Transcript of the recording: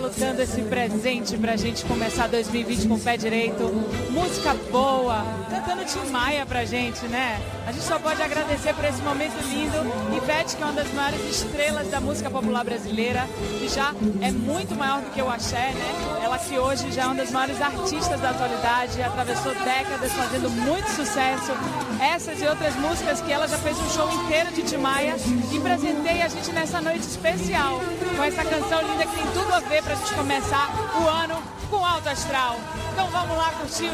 Marcelo dando esse presente pra gente começar 2020 com o pé direito. Música boa, cantando Tim Maia pra gente, né? A gente só pode agradecer por esse momento lindo. Ivete, que é uma das maiores estrelas da música popular brasileira, que já é muito maior do que o axé, né? Ela que hoje já é uma das maiores artistas da atualidade, atravessou décadas fazendo muito sucesso. Essas e outras músicas que ela já fez um show inteiro de Tim Maia e presenteia a gente nessa noite especial com essa canção linda que tem tudo a ver pra gente começar o ano com alto astral. Então vamos lá curtir